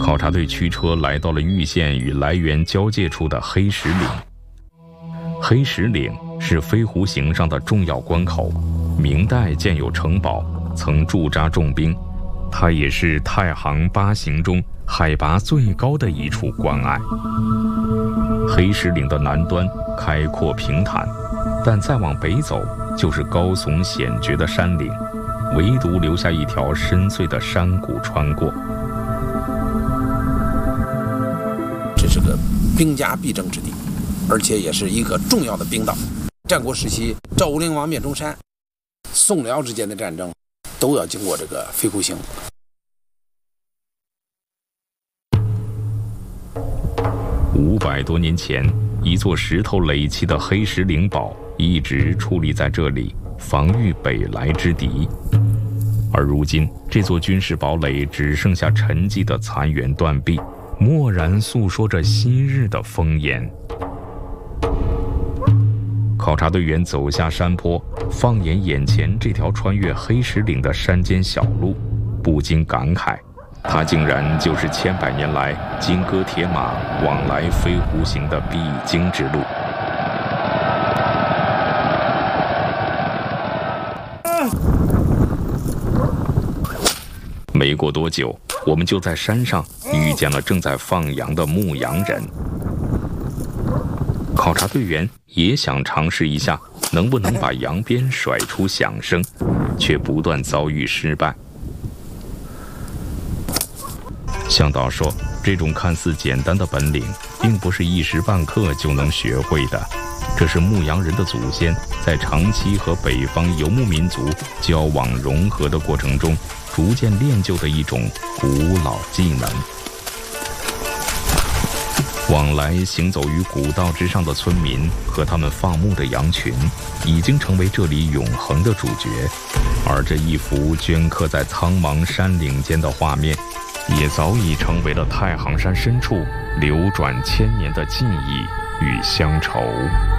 考察队驱车来到了玉县与涞源交界处的黑石岭。黑石岭是飞狐行上的重要关口，明代建有城堡，曾驻扎重兵，它也是太行8行中海拔最高的一处关隘。黑石岭的南端开阔平坦，但再往北走就是高耸险绝的山岭，唯独留下一条深邃的山谷穿过。 这是个兵家必争之地，而且也是一个重要的兵道。战国时期赵武灵王灭中山，宋辽之间的战争都要经过这个飞狐行。 500多年前，一座石头垒砌的黑石灵堡一直矗立在这里，防御北来之敌。而如今，这座军事堡垒只剩下沉寂的残垣断壁，蓦然诉说着昔日的风颜。考察队员走下山坡，放眼眼前这条穿越黑石岭的山间小路，不禁感慨，它竟然就是千百年来金戈铁马往来飞狐行的必经之路。没过多久，我们就在山上遇见了正在放羊的牧羊人。考察队员也想尝试一下能不能把羊鞭甩出响声，却不断遭遇失败。向导说，这种看似简单的本领并不是一时半刻就能学会的，这是牧羊人的祖先在长期和北方游牧民族交往融合的过程中逐渐练就的一种古老技能。往来行走于古道之上的村民和他们放牧的羊群，已经成为这里永恒的主角，而这一幅镌刻在苍茫山岭间的画面，也早已成为了太行山深处流转千年的记忆与乡愁。